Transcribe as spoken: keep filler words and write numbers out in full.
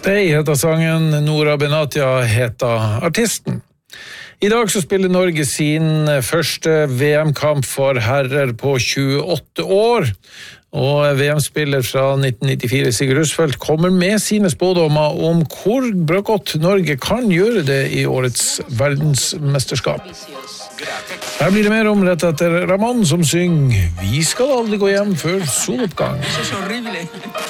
Stay heter sangen, Nora Benatia heter artisten. I dag så spiller Norge sin første V M-kamp for herrer på tjueåtte år, og V M-spiller fra nitten nittifire, Sigurd Rushfeldt, kommer med sine spådommer om hvor bra godt Norge kan gjøre det i årets verdensmesterskap. Her blir det mer om rett etter Ramón som synger «Vi skal aldri gå hjem før soloppgang».